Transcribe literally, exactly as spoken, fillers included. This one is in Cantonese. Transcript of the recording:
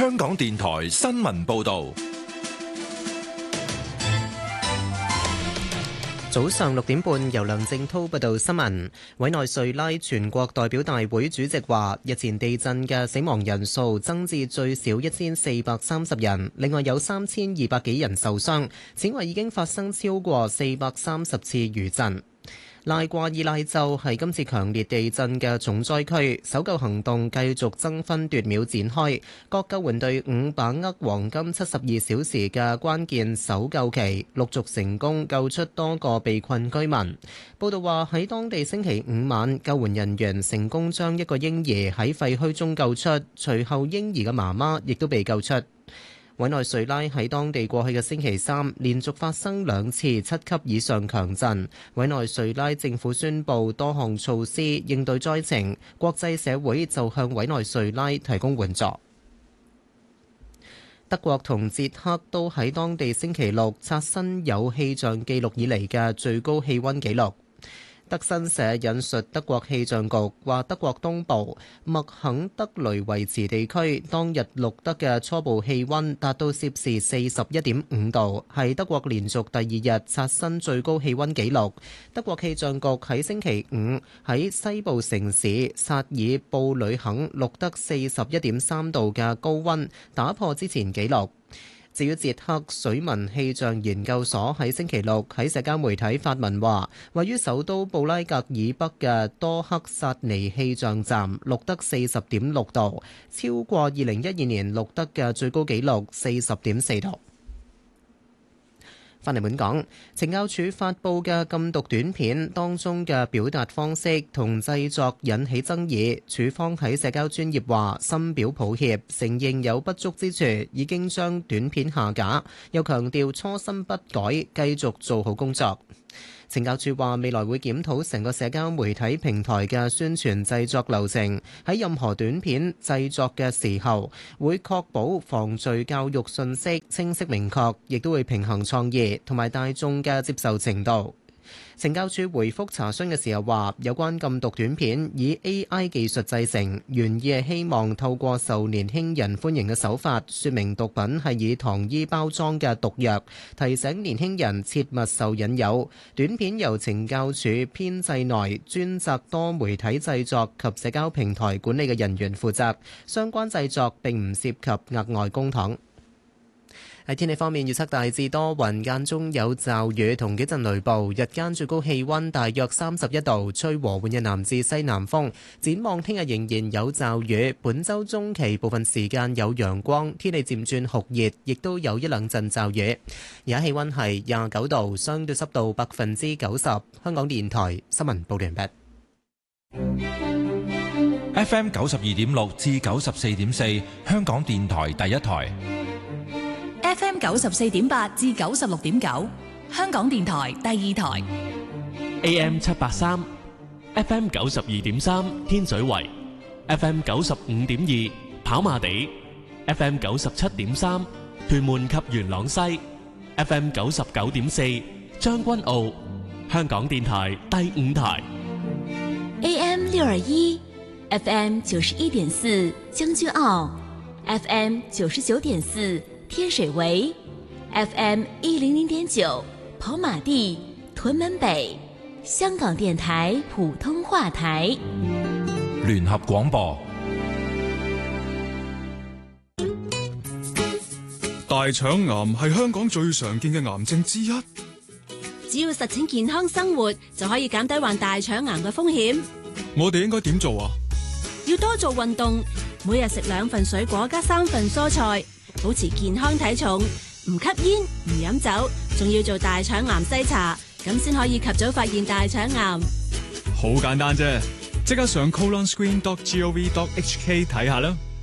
香港電台新聞報道。 早上六點半，由梁正滔報道新聞。委內瑞拉全國代表大會主席話，日前地震嘅死亡人數增至最少一千四百三十人，另外有三千二百幾人受傷。此外，已經發生超過四百三十次餘震。拉瓜伊拉州係今次強烈地震嘅重災區，搜救行動繼續爭分奪秒展開，各救援隊伍把握黃金七十二小時嘅關鍵搜救期，陸續成功救出多個被困居民。報道話喺當地星期五晚，救援人員成功將一個嬰兒喺廢墟中救出，隨後嬰兒嘅媽媽亦都被救出。委內瑞拉喺當地過去嘅星期三連續發生兩次七級以上強震，委內瑞拉政府宣布多項措施應對災情，國際社會就向委內瑞拉提供援助。德國同捷克都喺當地星期六刷新有氣象記錄以嚟嘅最高氣溫紀錄。德新社引述德國氣象局話，德國東部麥肯德雷維茨地區當日錄得嘅初步氣溫達到攝氏四十一點五度，係德國連續第二日刷新最高氣溫紀錄。德國氣象局喺星期五喺西部城市薩爾布呂肯錄得四十一點三度嘅高溫，打破之前紀錄。至於捷克水文氣象研究所喺星期六喺社交媒體發文話，位於首都布拉格以北嘅多克薩尼氣象站錄得四十點六度，超過二零一二年錄得嘅最高紀錄四十點四度。翻嚟本港，懲教署發布嘅禁毒短片當中嘅表達方式同製作引起爭議，署方喺社交專頁話深表抱歉，承認有不足之處，已經將短片下架，又強調初心不改，繼續做好工作。懲教署話未來會檢討成個社交媒體平台嘅宣傳製作流程，喺任何短片製作嘅時候，會確保防罪教育信息清晰明確，亦都會平衡創意同埋大眾嘅接受程度。懲教署回覆查詢嘅時候話，有關禁毒短片以 A I 技術製成，原意係希望透過受年輕人歡迎嘅手法，說明毒品係以糖衣包裝嘅毒藥，提醒年輕人切勿受引誘。短片由懲教署編製內專責多媒體製作及社交平台管理嘅人員負責，相關製作並唔涉及額外公帑。喺天氣方面，預測大致多雲，間中有驟雨同幾陣雷暴，日間最高氣溫大約三十一度，吹和緩嘅南至西南風。展望聽日仍然有驟雨，本週中期部分時間有陽光，天氣漸轉酷熱，亦都有一兩陣驟雨。而家氣溫係廿九度，相對濕度百分之九十。香港電台新聞報道完畢。F M 九十二點六至九十四點四，香港電台第一台。 F M 九十四點八至九十六點九，香港電台第二台。 A M 七八三 ，F M 九十二點三天水圍 ，F M 九十五點二跑馬地 ，F M 九十七點三屯門及元朗西 ，F M 九十九點四將軍澳，香港電台第五台。 A M 六二一 ，F M 九十一點四將軍澳 ，F M 九十九點四。天水圍 F M 一零零點九跑馬地屯門北，香港電台普通話台聯合廣播。 大腸癌係香港最常見嘅癌症之一， 只要實踐健康生活就可以減低患大腸癌嘅風險。 我哋應該點做啊？ 要多做運動，每日食兩份水果加三份蔬菜，保持健康體重，唔吸煙唔飲酒，仲要做大腸癌篩查，咁先可以及早發現大腸癌。 好簡單啫，即刻上 colon screen dot gov dot hk 睇下啦。